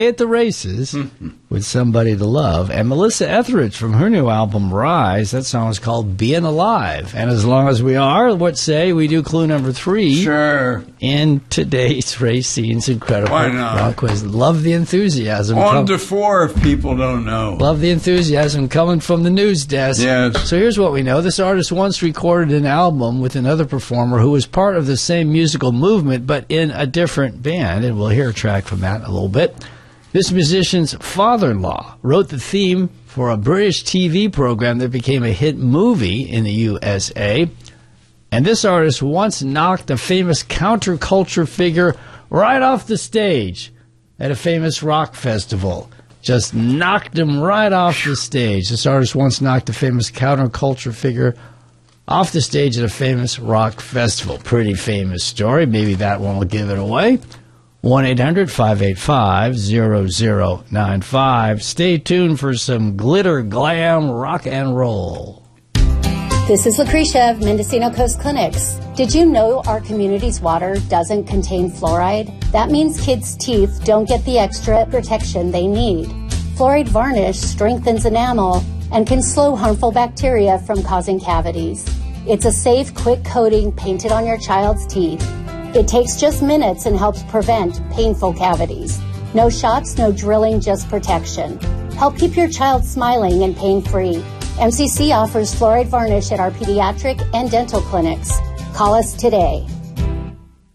at the races with somebody to love. And Melissa Etheridge from her new album, Rise, that song is called Being Alive. And as long as we are, what say we do clue number 3? Sure. In today's race scene's incredible Why not? rock quiz. Love the enthusiasm. 1 to 4 if people don't know. Love the enthusiasm coming from the news desk. Yes. So here's what we know. This artist once recorded an album with another performer who was part of the same musical movement, but in a different band. And we'll hear a track from that in a little bit. This musician's father-in-law wrote the theme for a British TV program that became a hit movie in the USA. And this artist once knocked a famous counterculture figure right off the stage at a famous rock festival. Just knocked him right off the stage. This artist once knocked a famous counterculture figure off the stage at a famous rock festival. Pretty famous story. Maybe that one will give it away. 1-800-585-0095. Stay tuned for some glitter glam rock and roll. This is Lucretia of Mendocino Coast Clinics. Did you know our community's water doesn't contain fluoride? That means kids' teeth don't get the extra protection they need. Fluoride varnish strengthens enamel and can slow harmful bacteria from causing cavities. It's a safe, quick coating painted on your child's teeth. It takes just minutes and helps prevent painful cavities. No shots, no drilling, just protection. Help keep your child smiling and pain-free. MCC offers fluoride varnish at our pediatric and dental clinics. Call us today.